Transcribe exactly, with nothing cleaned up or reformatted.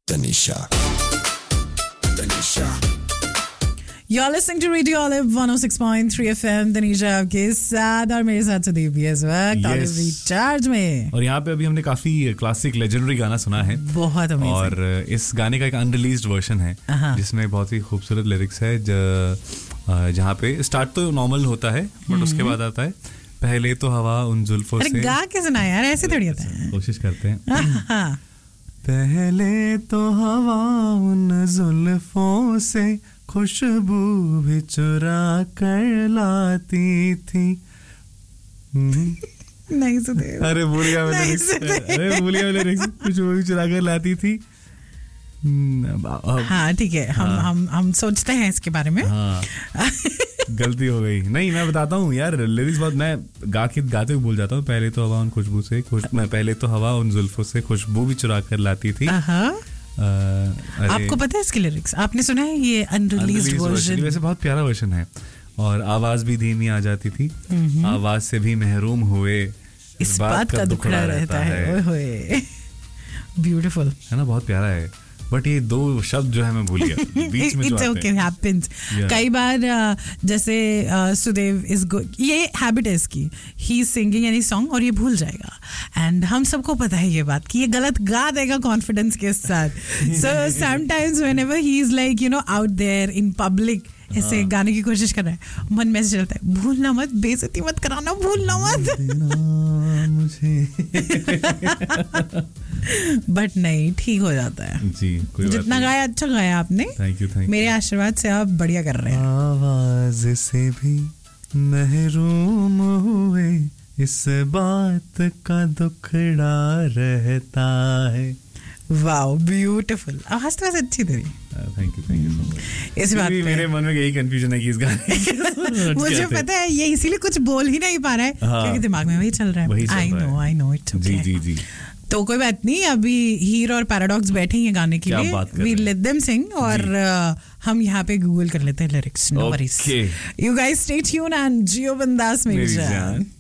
Tanisha. Tanisha. You're listening to Radio Olive one oh six point three F M. Tanisha आपके साथ और मेरे साथ सुदीप भी है इस वक्त Olive Recharge में. और यहाँ पे अभी हमने काफी क्लासिक लेजेंडरी गाना सुना है. बहुत अमेजिंग. और इस गाने का एक अनरिलीज्ड वर्जन है जिसमें बहुत ही खूबसूरत लिरिक्स है. जहाँ पे स्टार्ट तो नॉर्मल होता है बट उसके बाद आता है पहले तो हवा उन जुल्फों से. गा के सुना यार, ऐसे थोड़ी होता है. कोशिश करते हैं. पहले तो हवा उन जुल्फों से खुशबू भी चुरा कर लाती थी. नहीं सुने. अरे भूल गया मैं लिरिक्स. अरे भूल गया मैं लिरिक्स. खुशबू भी चुरा कर लाती थी. हाँ ठीक है. हम हम हम सोचते हैं इसके बारे में. हाँ. गलती हो गई. नहीं मैं बताता हूँ यार, लिरिक्स बहुत मैं गा के गाते हुए भूल जाता हूँ. पहले तो हवा उन खुशबू से खुश मैं पहले तो हवा उन जुल्फों से खुशबू भी चुरा कर लाती थी. आपको पता है इसके लिरिक्स? आपने सुना है ये अनरिलीज्ड वर्जन? वैसे बहुत प्यारा वर्जन है. और आवाज भी धीमी आ जाती थी. आवाज से भी महरूम हुए इस बात का दुखड़ा रहता है. ब्यूटीफुल है ना, बहुत प्यारा है. बट ये दो शब्द जो है मैं भूल गया बीच में. It's okay, happens. कई बार जैसे सुदेव इज ये हैबिट है इसकी. He is singing any song और ये भूल जाएगा. एंड हम सबको पता है ये बात कि ये गलत गा देगा कॉन्फिडेंस के साथ. So sometimes whenever he is like you know out there in public ऐसे गाने की कोशिश कर रहा है, मन में से चलता है भूलना मत, बेइज्जती मत कराना, भूलना मत. बट नहीं, ठीक हो जाता है जी. कोई जितना गाया अच्छा गाया आपने. थैंक यू थैंक मेरे आशीर्वाद से आप बढ़िया कर रहे हैं. आवाज से भी महरूम हुए इस बात का दुखड़ा रहता है. Wow beautiful. आवाज तो अच्छी तेरी. Thank you thank you so much. इस बात मेरे मन में यही कंफ्यूजन है कि इस गाने मुझे पता है ये इसीलिए कुछ बोल ही नहीं पा रहा है क्योंकि दिमाग में वही चल रहा है. I know I know it's okay. जी जी जी. तो कोई बात नहीं, अभी हीर और पैराडॉक्स बैठे हैं गाने के लिए. वी लेट देम सिंग और हम यहाँ पे गूगल कर लेते हैं lyrics. No worries. You guys stay tuned and जियो बिंदास मेरी जान.